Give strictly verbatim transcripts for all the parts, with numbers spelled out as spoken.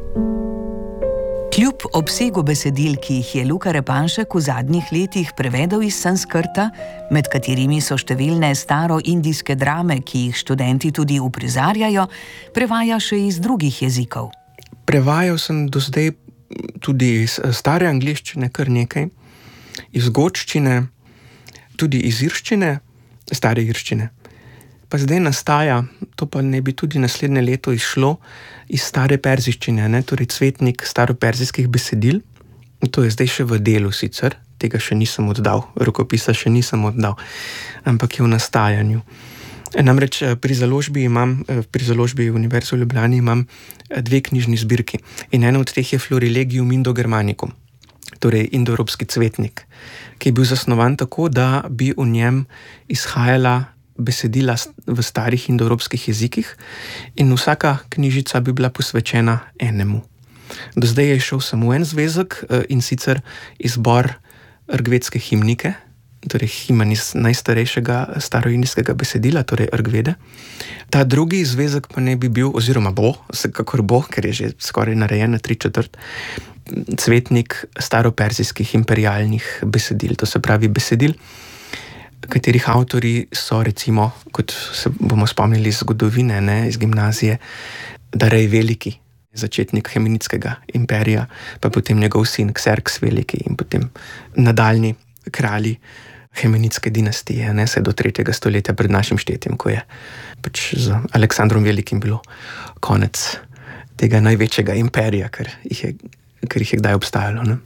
Kljub obsegu besedil, ki jih je Luka Repanšek v zadnjih letih prevedel iz sanskrta, med katerimi so številne staroindijske drame, ki jih študenti tudi uprizarjajo, prevaja še iz drugih jezikov. Prevajal sem do zdaj tudi iz stare angleščine kar nekaj, iz gočščine, tudi iz irščine, stare irščine. Pa zdaj nastaja, to pa ne bi tudi naslednje leto izšlo, iz stare perziščine, ne, torej cvetnik staroperzijskih besedil. To je zdaj še v delu sicer, tega še nisem oddal, rokopisa še nisem oddal, ampak je v nastajanju. Namreč pri založbi imam, pri založbi Univerze v Ljubljani imam dve knjižni zbirki in ena od teh je Florilegium Indo-Germanicum, torej indoevropski cvetnik, ki je bil zasnovan tako, da bi v njem izhajala besedila v starih indoevropskih jezikih in vsaka knjižica bi bila posvečena enemu. Do zdaj je šel samo en zvezek in sicer izbor rgvedske himnike, torej himen iz najstarejšega staroindijskega besedila, torej Rgvede. Ta drugi zvezek pa ne bi bil, oziroma bo, vsekakor bo, ker je že skoraj narejen na tri četrt, cvetnik staroperzijskih imperialnih besedil, to se pravi besedil, katerih avtori so recimo, kot se bomo spomnili iz zgodovine, ne, iz gimnazije, Darej Veliki, začetnik Hemenidskega imperija, pa potem njegov sin Kserks Veliki in potem nadaljnji kralji Hemenidske dinastije, ne, se do tretjega stoletja pred našim štetjem, ko je pač z Aleksandrom Velikim bilo konec tega največjega imperija, ker jih je, ker jih je kdaj obstajalo, ne.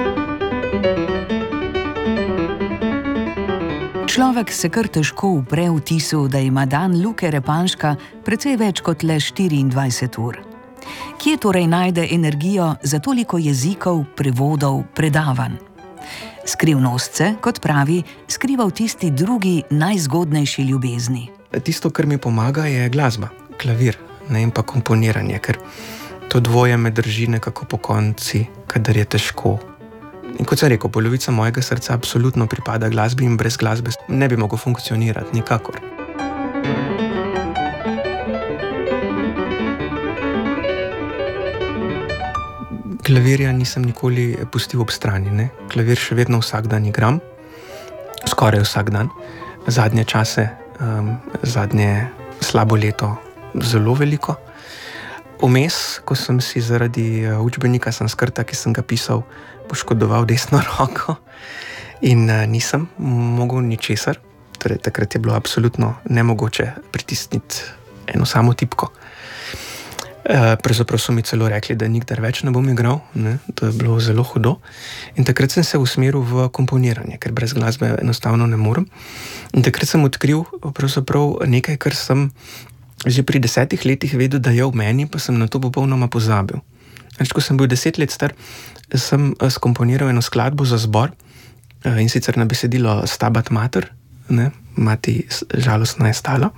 Človek se kar težko upre vtisu, da ima dan Luke Repanška precej več kot le štiriindvajset ur. Kje torej najde energijo za toliko jezikov, prevodov, predavanj? Skrivnostce, kot pravi, skriva v tisti drugi najzgodnejši ljubezni. Tisto, kar mi pomaga, je glasba, klavir, ne, in pa komponiranje, ker to dvoje me drži nekako pokonci, kadar je težko. In kot sem rekel, polovica mojega srca absolutno pripada glasbi in brez glasbe ne bi mogel funkcionirati, nikakor. Klavirja nisem nikoli pustil ob strani, ne. Klavir še vedno vsak dan igram, skoraj vsak dan. Zadnje čase, um, zadnje slabo leto zelo veliko. Vmes, ko sem si zaradi učbenika sanskrta, ki sem ga pisal, poškodoval desno roko in uh, nisem mogel ničesar, torej takrat je bilo absolutno nemogoče pritisniti eno samo tipko. Uh, pravzaprav so mi celo rekli, da nikdar več ne bom igral, ne? To je bilo zelo hudo. In takrat sem se usmeril v komponiranje, ker brez glasbe enostavno ne morem. In takrat sem odkril pravzaprav nekaj, kar sem že pri desetih letih vedel, da je v meni, pa sem na to popolnoma pozabil. Reč, ko sem bil deset let star, sem skomponiral eno skladbo za zbor in sicer na besedilo Stabat Mater, ne, mati žalostna je stala.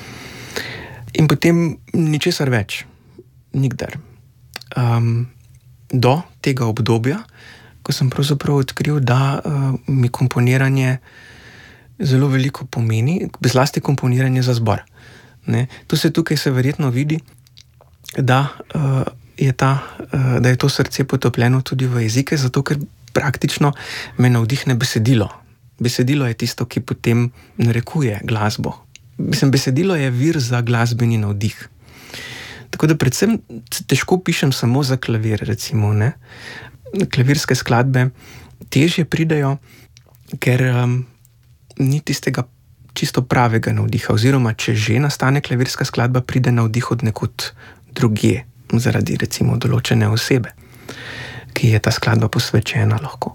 In potem ničesar več, nikdar. Um, do tega obdobja, ko sem pravzaprav odkril, da uh, mi komponiranje zelo veliko pomeni, zlasti komponiranje za zbor. Ne. To se tukaj se verjetno vidi, da, uh, je ta, uh, da je to srce potopljeno tudi v jezike, zato ker praktično me navdihne besedilo. Besedilo je tisto, ki potem narekuje glasbo. Mislim, besedilo je vir za glasbeni navdih. Tako da predvsem težko pišem samo za klavir, recimo, ne. Klavirske skladbe težje pridejo, ker um, ni tistega čisto pravega navdiha, oziroma če že nastane klavirska skladba, pride navdih od nekod drugje, zaradi recimo določene osebe, ki je ta skladba posvečena lahko.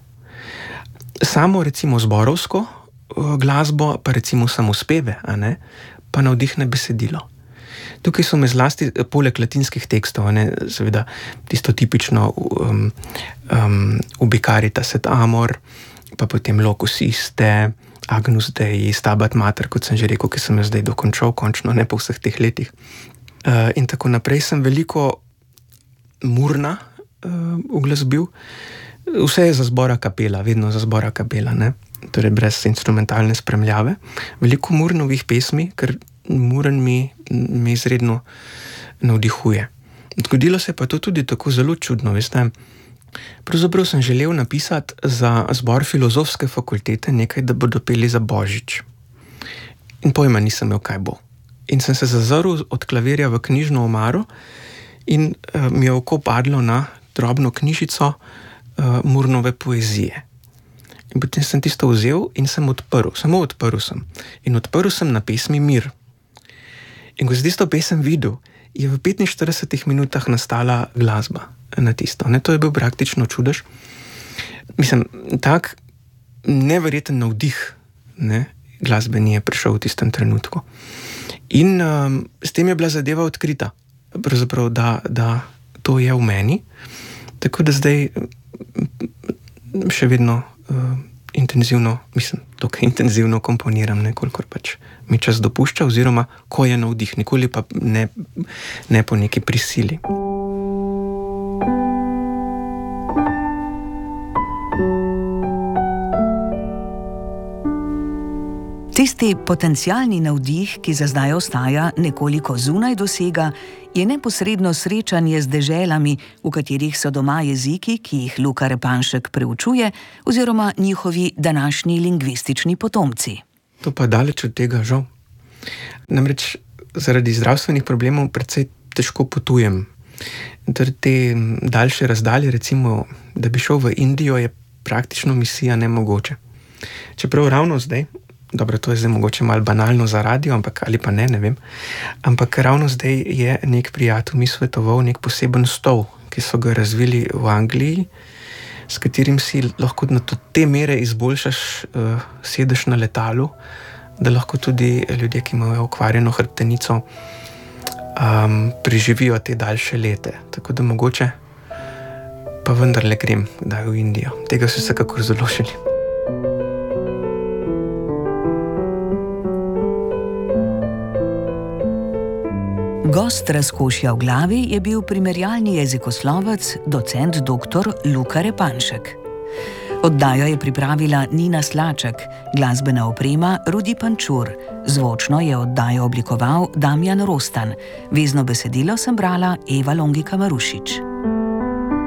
Samo recimo zborovsko glasbo, pa recimo samospeve, a ne, pa navdihne besedilo. Tukaj so me zlasti, poleg latinskih tekstov, ne, seveda tisto tipično um, um, Ubi caritas et amor, pa potem Locus iste, Agnus Dei, Stabat Mater, kot sem že rekel, ki sem jo zdaj dokončal, končno, ne po vseh teh letih. Uh, in tako naprej sem veliko Murna uh, uglasbil. Vse je za zbora kapela, vedno za zbora kapela, ne? Torej brez instrumentalne spremljave. Veliko Murnovih pesmi, ker Muren mi, mi izredno navdihuje. Zgodilo se je pa to tudi tako zelo čudno, veste. Pravzaprav sem želel napisati za zbor filozofske fakultete nekaj, da bodo peli za Božič. In pojma nisem imel, kaj bo. In sem se zazrl od klavirja v knjižno omaro in uh, mi je oko padlo na drobno knjižico uh, Murnove poezije. In potem sem tisto vzel in sem odprl, samo odprl sem. In odprl sem na pesmi Mir. In ko sem tisto pesem videl, je v petinštiridesetih minutah nastala glasba na tisto. Ne, to je bil praktično čudež. Mislim, tak neverjeten navdih, ne, glasbeni je prišel v tistem trenutku. In um, s tem je bila zadeva odkrita, pravzaprav, da, da to je v meni. Tako da zdaj še vedno uh, intenzivno, mislim, dokaj intenzivno komponiram, ne, kolikor pač mi čas dopušča, oziroma ko je navdih, nikoli pa ne, ne po neki prisili. Tisti potencialni navdih, ki za zdaj ostaja nekoliko zunaj dosega, je neposredno srečanje z deželami, v katerih so doma jeziki, ki jih Luka Repanšek preučuje, oziroma njihovi današnji lingvistični potomci. To pa daleč od tega, žal. Namreč zaradi zdravstvenih problemov precej težko potujem. Torej te daljše razdalje, recimo, da bi šel v Indijo, je praktično misija nemogoče. Čeprav ravno zdaj, dobro, to je zdaj mogoče malo banalno za radio, ampak ali pa ne, ne vem, ampak ravno zdaj je nek prijatelj mi svetoval nek poseben stol, ki so ga razvili v Angliji, s katerim si lahko na te mere izboljšaš uh, sedež na letalu, da lahko tudi ljudje, ki imajo okvarjeno hrbtenico, um, preživijo te daljše lete. Tako da mogoče pa vendarle grem kdaj v Indijo. Tega se vsekakor zelo želim. Gost Razkošja v glavi je bil primerjalni jezikoslovec, docent doktor Luka Repanšek. Oddajo je pripravila Nina Slaček, glasbena oprema Rudi Pančur, zvočno je oddajo oblikoval Damjan Rostan, vezno besedilo sem brala Eva Longika Marušič.